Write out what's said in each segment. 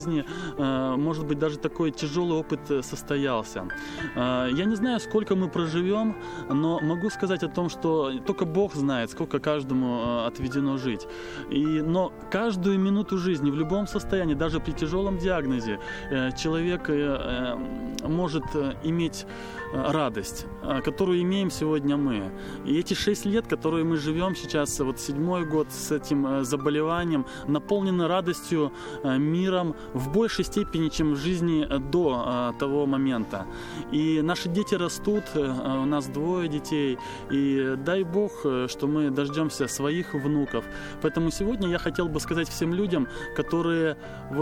Может быть, даже такой тяжелый опыт состоялся. Я не знаю, сколько мы проживем, но могу сказать о том, что только Бог знает, сколько каждому отведено жить. Но каждую минуту жизни, в любом состоянии, даже при тяжелом диагнозе, человек может иметь радость, которую имеем сегодня мы. И эти 6 лет, которые мы живем сейчас, вот 7-й год с этим заболеванием, наполнены радостью, миром, в большей степени, чем в жизни до того момента. И наши дети растут, у нас 2 детей, и дай Бог, что мы дождемся своих внуков. Поэтому сегодня я хотел бы сказать всем людям, которые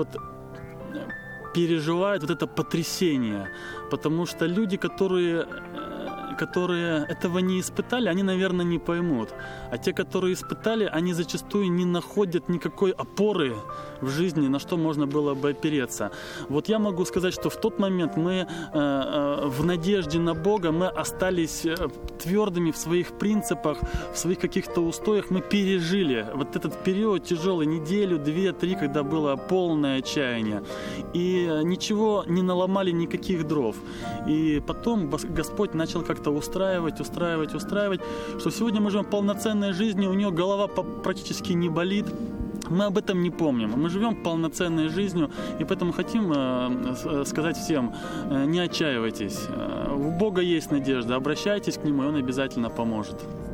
переживают это потрясение, потому что люди, которые этого не испытали, они, наверное, не поймут. А те, которые испытали, они зачастую не находят никакой опоры в жизни, на что можно было бы опереться. Вот я могу сказать, что в тот момент мы в надежде на Бога, мы остались твердыми в своих принципах, в своих каких-то устоях. Мы пережили вот этот период тяжелый, неделю, 2, 3, когда было полное отчаяние. И ничего не наломали, никаких дров. И потом Господь начал как-то устраивать, что сегодня мы живем полноценной жизнью, у нее голова практически не болит. Мы об этом не помним. Мы живем полноценной жизнью, и поэтому хотим сказать всем, не отчаивайтесь. У Бога есть надежда, обращайтесь к Нему, и Он обязательно поможет.